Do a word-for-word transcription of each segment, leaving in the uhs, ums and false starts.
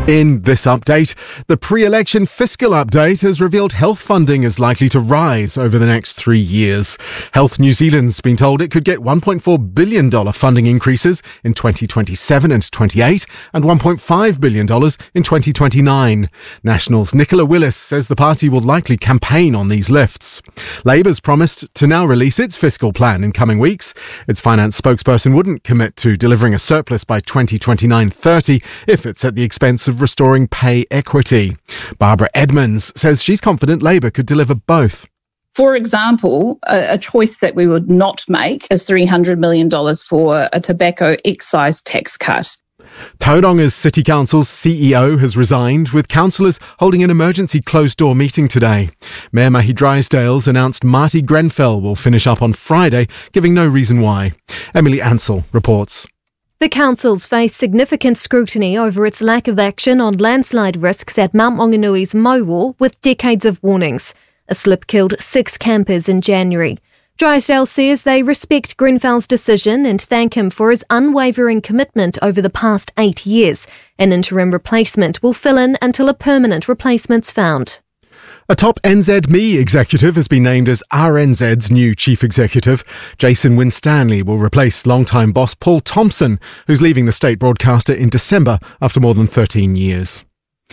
In this update, the pre-election fiscal update has revealed health funding is likely to rise over the next three years. Health New Zealand's been told it could get one point four billion dollars funding increases in twenty twenty-seven and twenty-eight and one point five billion dollars in twenty twenty-nine. National's Nicola Willis says the party will likely campaign on these lifts. Labour's promised to now release its fiscal plan in coming weeks. Its finance spokesperson wouldn't commit to delivering a surplus by twenty twenty-nine thirty if it's at the expense of restoring pay equity. Barbara Edmonds says she's confident Labour could deliver both. For example, a, a choice that we would not make is three hundred million dollars for a tobacco excise tax cut. Tauranga City Council's C E O has resigned, with councillors holding an emergency closed-door meeting today. Mayor Mahi Drysdale's announced Marty Grenfell will finish up on Friday, giving no reason why. Emily Ansell reports. The council's faced significant scrutiny over its lack of action on landslide risks at Mount Mauganui's Mowal, with decades of warnings. A slip killed six campers in January. Drysdale says they respect Grenfell's decision and thank him for his unwavering commitment over the past eight years. An interim replacement will fill in until a permanent replacement's found. A top N Z M E executive has been named as R N Z's new chief executive. Jason Winstanley will replace longtime boss Paul Thompson, who's leaving the state broadcaster in December after more than thirteen years.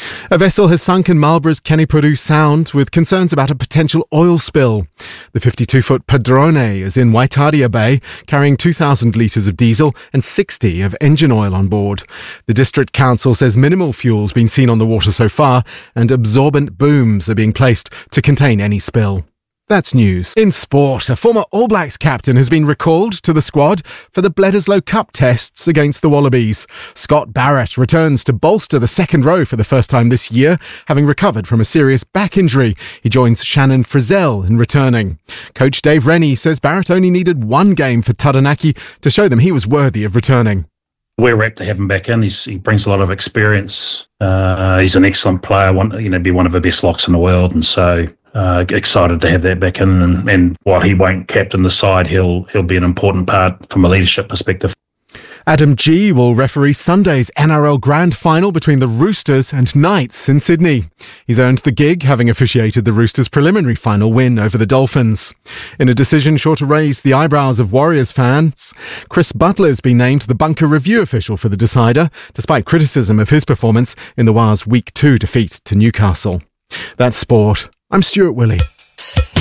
A vessel has sunk in Marlborough's Kenepuru Sound with concerns about a potential oil spill. The fifty-two-foot Padrone is in Waitaria Bay, carrying two thousand litres of diesel and sixty of engine oil on board. The District Council says minimal fuel's been seen on the water so far, and absorbent booms are being placed to contain any spill. That's news. In sport, a former All Blacks captain has been recalled to the squad for the Bledisloe Cup tests against the Wallabies. Scott Barrett returns to bolster the second row for the first time this year, having recovered from a serious back injury. He joins Shannon Frizzell in returning. Coach Dave Rennie says Barrett only needed one game for Taranaki to show them he was worthy of returning. We're rapt to have him back in. He's, he brings a lot of experience. Uh, he's an excellent player, one, you know, be one of the best locks in the world, and so Uh, excited to have that back in, and, and while he won't captain the side, he'll he'll be an important part from a leadership perspective. Adam Gee will referee Sunday's N R L Grand Final between the Roosters and Knights in Sydney. He's earned the gig, having officiated the Roosters' preliminary final win over the Dolphins. In a decision sure to raise the eyebrows of Warriors fans, Chris Butler's been named the bunker review official for the decider, despite criticism of his performance in the Wars' Week two defeat to Newcastle. That's sport. I'm Stuart Willey.